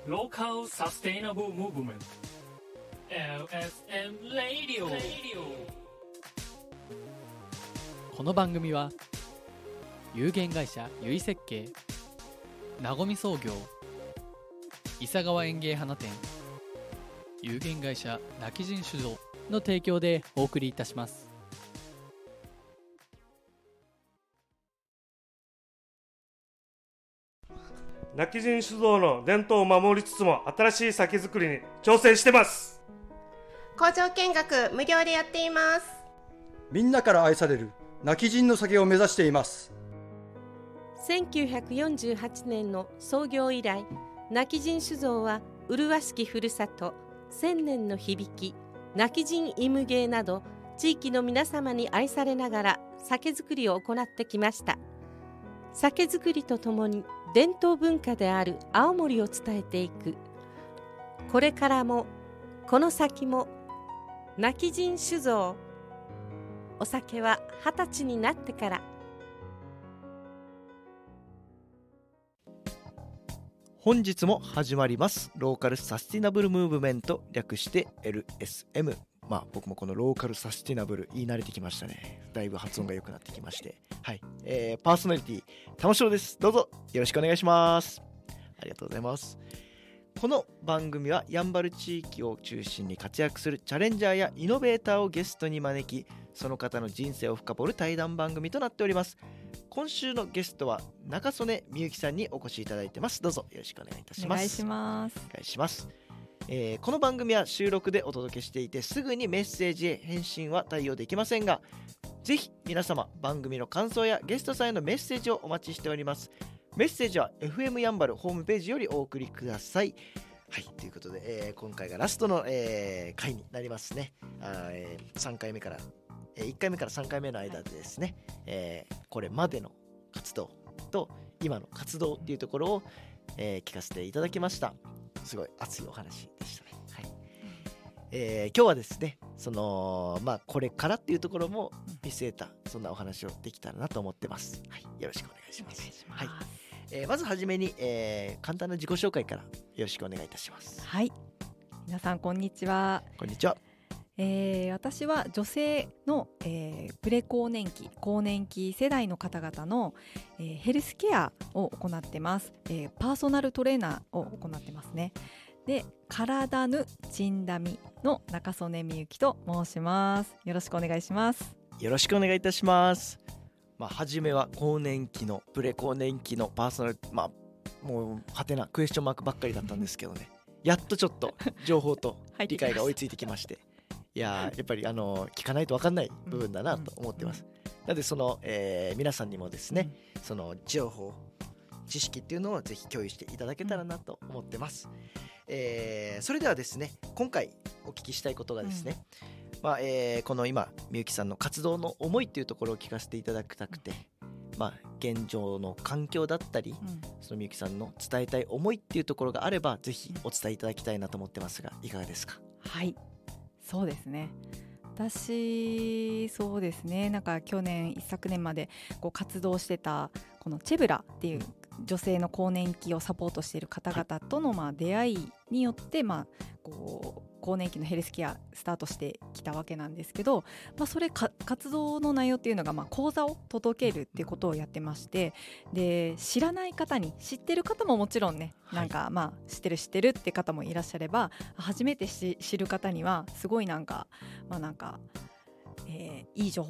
Local Sustainable Movement LSM Radio。 この番組は有限会社ゆい設計、なごみ創業、伊佐川園芸花店、有限会社泣き人酒造の提供でお送りいたします。 泣き人酒造の伝統を守りつつも新しい酒造りに挑戦してます。 工場見学無料でやっています。 みんなから愛される泣き人の酒を目指しています。 1948年の創業以来、泣き人酒造は麗しきふるさと、千年の響き、泣き人イムゲーなど地域の皆様に愛されながら酒造りを行ってきました。酒造りとともに伝統文化である青森を伝えていく。これからもこの先も泣き人酒造。お酒は20歳になってから。 本日も始まりますローカルサスティナブルムーブメント、略して LSM。僕もこのローカルサスティナブル言い慣れてきましたね。だいぶ発音が良くなってきまして、はい、パーソナリティ玉城です。どうぞよろしくお願いします。ありがとうございます。この番組はやんばる地域を中心に活躍するチャレンジャーやイノベーターをゲストに招き、その方の人生を深掘る対談番組となっております。今週のゲストは中曽根みゆきさんにお越しいただいてます。どうぞよろしくお願いいたします。 お願いします。 お願いします。この番組は収録でお届けしていて、すぐにメッセージへ返信は対応できませんが、ぜひ皆様番組の感想やゲストさんへのメッセージをお待ちしております。メッセージは FM やんばるホームページよりお送りください。はい、ということで、今回がラストの、回になりますね。3回目から、1回目から3回目の間でですね、これまでの活動と今の活動っていうところを、聞かせていただきました。すごい熱いお話でしたね。はい。今日はですね、これからっていうところも見据えた、そんなお話をできたらなと思ってます。はい、よろしくお願いします。はい。まずはじめに、簡単な自己紹介からよろしくお願いいたします。 はい、皆さんこんにちは。 こんにちは。 私は女性の、プレ更年期更年期世代の方々の、ヘルスケアを行ってます。パーソナルトレーナーを行ってますね。で、体ぬちんだみの中曽根みゆきと申します。よろしくお願いします。 よろしくお願いいたします。初めは更年期のプレ更年期のパーソナル、もうはてなクエスチョンマークばっかりだったんですけどねやっとちょっと情報と理解が追いついてきましてやっぱり聞かないと分かんない部分だなと思ってます。なので皆さんにもですね、その情報知識っていうのをぜひ共有していただけたらなと思ってます。それではですね、今回お聞きしたいことがですね、この今みゆきさんの活動の思いっていうところを聞かせていただきたくて、現状の環境だったり、そのみゆきさんの伝えたい思いっていうところがあればぜひお伝えいただきたいなと思ってますが、いかがですか？ はい、そうですね。私そうですね、なんか去年一昨年まで活動してたこのチェブラっていう女性の更年期をサポートしている方々との出会いによって、更年期のヘルスケアスタートしてきたわけなんですけど、それ活動の内容っていうのが講座を届けるっていうことをやってまして、で知らない方に、知ってる方ももちろんね、なんか知ってるって方もいらっしゃれば、初めて知る方にはすごいいい情報